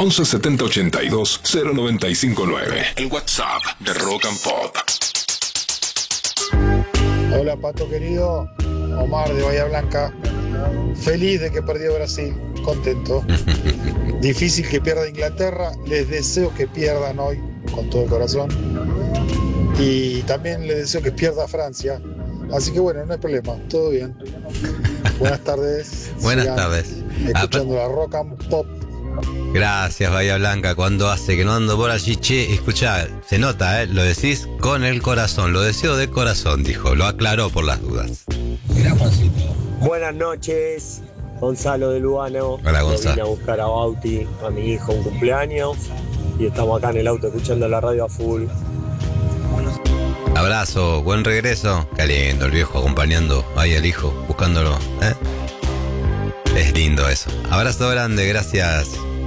11 70 82 0959. El WhatsApp de Rock and Pop. Hola, Pato querido. Omar de Bahía Blanca. Feliz de que perdió Brasil. Contento. Difícil que pierda Inglaterra. Les deseo que pierdan hoy con todo el corazón. Y también les deseo que pierda Francia. Así que bueno, no hay problema. Todo bien. Buenas tardes. Buenas Sigan tardes. escuchando la Rock and Pop. Gracias, Bahía Blanca. Cuando hace que no ando por allí, che, escuchá, se nota, lo decís con el corazón, lo deseo de corazón, dijo, lo aclaró por las dudas. Buenas noches, Gonzalo de Lugano. Hola, Gonzalo. Vine a buscar a Bauti, a mi hijo, un cumpleaños, y estamos acá en el auto escuchando la radio a full. Abrazo, buen regreso. Qué lindo el viejo acompañando ahí al hijo, buscándolo, Es lindo eso. Abrazo grande, gracias.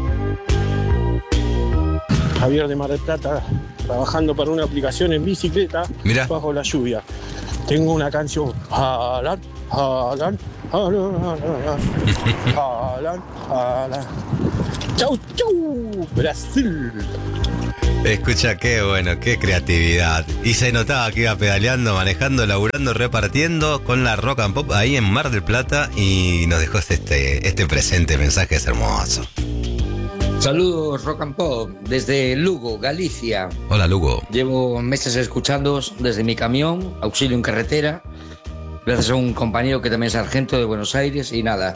Javier de Mar del Plata, trabajando para una aplicación en bicicleta. Mirá. Bajo la lluvia. Tengo una canción. Alan, Alan, Alan, Alan, Alan. Chau, chau, Brasil. Escucha, qué bueno, qué creatividad. Y se notaba que iba pedaleando, manejando, laburando, repartiendo con la Rock and Pop ahí en Mar del Plata y nos dejó este presente mensaje, es hermoso. Saludos Rock and Pop desde Lugo, Galicia. Hola, Lugo. Llevo meses escuchándoos desde mi camión, auxilio en carretera, gracias a un compañero que también es sargento de Buenos Aires y nada.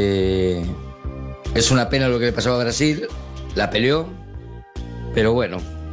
Es una pena lo que le pasó a Brasil, la peleó, pero bueno,